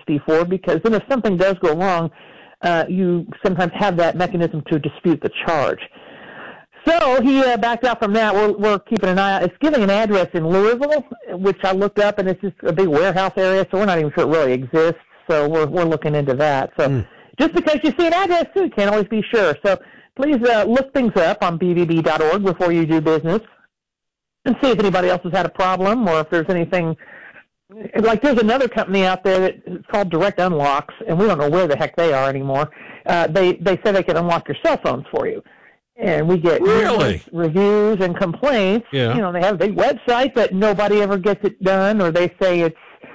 before, because then if something does go wrong, you sometimes have that mechanism to dispute the charge. So he backed out from that. We're keeping an eye out. It's giving an address in Louisville, which I looked up, and it's just a big warehouse area, so we're not even sure it really exists. So we're looking into that. So just because you see an address, too, you can't always be sure. So please look things up on bbb.org before you do business and see if anybody else has had a problem or if there's anything. Like there's another company out there that's called Direct Unlocks, and we don't know where the heck they are anymore. They say they can unlock your cell phones for you. And we get reviews and complaints. Yeah. You know, they have a big website, but nobody ever gets it done, or they say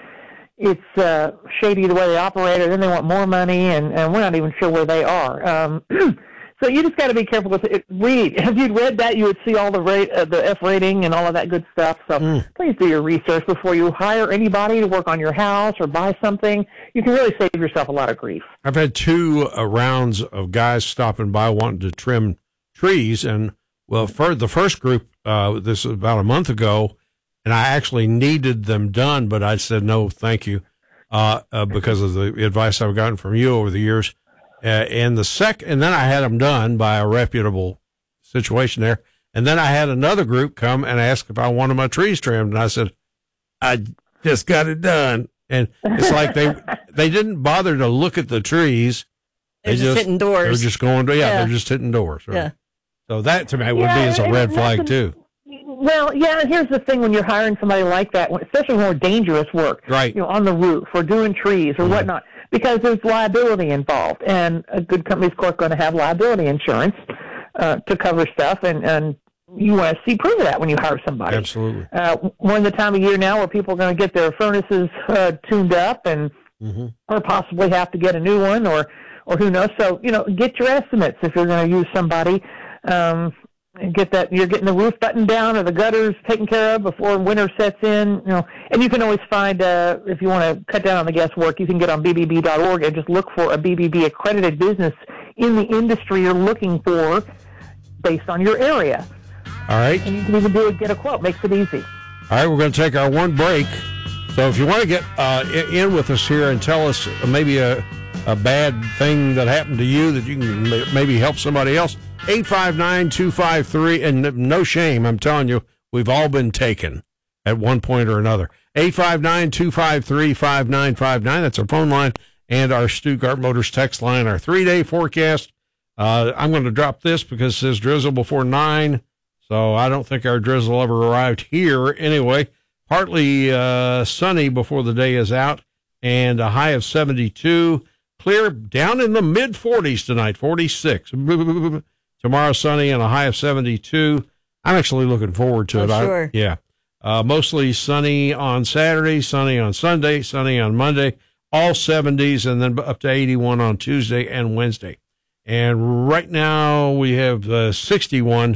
it's shady the way they operate, or then they want more money, and we're not even sure where they are. So you just got to be careful with it. If you'd read that, you would see all the F rating and all of that good stuff. So please do your research before you hire anybody to work on your house or buy something. You can really save yourself a lot of grief. I've had 2 rounds of guys stopping by wanting to trim trees, and for the first group, this was about a month ago, and I actually needed them done, but I said no, thank you, because of the advice I've gotten from you over the years. And then I had them done by a reputable situation there, and then I had another group come and ask if I wanted my trees trimmed, and I said I just got it done, and it's like they didn't bother to look at the trees. They're just hitting doors. They're just going to they're just hitting doors. Right? Yeah. So that, to me, would be as a red flag, too. Well, yeah, here's the thing when you're hiring somebody like that, especially more dangerous work, right? You know, on the roof or doing trees or whatnot, because there's liability involved. And a good company's, of course, going to have liability insurance to cover stuff, and you want to see proof of that when you hire somebody. Absolutely. We're in the time of year now where people are going to get their furnaces tuned up and or possibly have to get a new one or who knows. So, you know, get your estimates if you're going to use somebody. And get that you're getting the roof buttoned down or the gutters taken care of before winter sets in. You know, and you can always find if you want to cut down on the guesswork, you can get on bbb.org and just look for a BBB accredited business in the industry you're looking for, based on your area. All right, and you can even get a quote. Makes it easy. All right, we're going to take our one break. So if you want to get in with us here and tell us maybe a bad thing that happened to you that you can maybe help somebody else. 859-253, and no shame, I'm telling you, we've all been taken at one point or another. 859-253-5959, that's our phone line, and our Stuttgart Motors text line, our 3-day forecast. I'm going to drop this because it says drizzle before 9, so I don't think our drizzle ever arrived here anyway. Partly sunny before the day is out, and a high of 72. Clear down in the mid-40s tonight, 46. Tomorrow sunny and a high of 72. I'm actually looking forward to it. Sure. Mostly sunny on Saturday, sunny on Sunday, sunny on Monday, all 70s, and then up to 81 on Tuesday and Wednesday. And right now we have 62,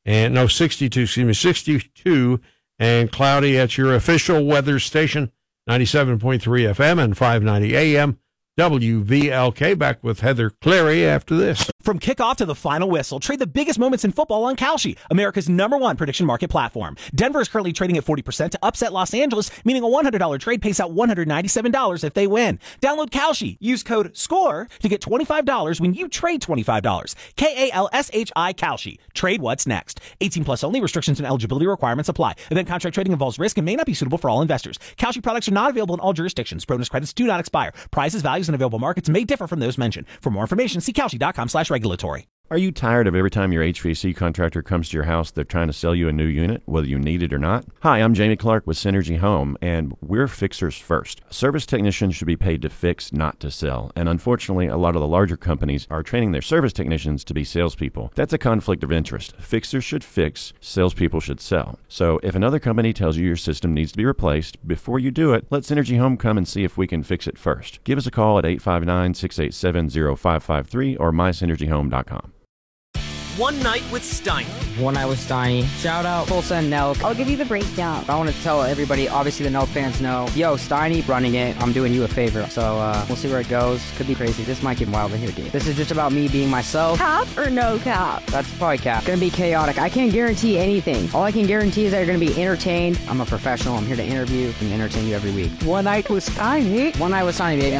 62, and cloudy at your official weather station, 97.3 FM and 590 AM. WVLK. Back with Heather Cleary after this. From kickoff to the final whistle, trade the biggest moments in football on Kalshi, America's #1 prediction market platform. Denver is currently trading at 40% to upset Los Angeles, meaning a $100 trade pays out $197 if they win. Download Kalshi. Use code SCORE to get $25 when you trade $25. KALSHI Kalshi. Trade what's next. 18 plus only. Restrictions and eligibility requirements apply. Event contract trading involves risk and may not be suitable for all investors. Kalshi products are not available in all jurisdictions. Bonus credits do not expire. Prices, values, and available markets may differ from those mentioned. For more information, see Kalshi.com/regulatory. Are you tired of every time your HVAC contractor comes to your house, they're trying to sell you a new unit, whether you need it or not? Hi, I'm Jamie Clark with Synergy Home, and we're fixers first. Service technicians should be paid to fix, not to sell. And unfortunately, a lot of the larger companies are training their service technicians to be salespeople. That's a conflict of interest. Fixers should fix, salespeople should sell. So if another company tells you your system needs to be replaced, before you do it, let Synergy Home come and see if we can fix it first. Give us a call at 859-687-0553 or mysynergyhome.com. One Night with Steiny. One Night with Steiny. Shout out Tulsa and Nelk. I'll give you the breakdown. I want to tell everybody, obviously the Nelk fans know, yo, Steiny running it, I'm doing you a favor. So we'll see where it goes. Could be crazy. This might get wild in here, dude. This is just about me being myself. Cap or no cap? That's probably cap. Gonna be chaotic. I can't guarantee anything. All I can guarantee is that you're gonna be entertained. I'm a professional. I'm here to interview and entertain you every week. One Night with Steiny. One Night with Steiny, baby.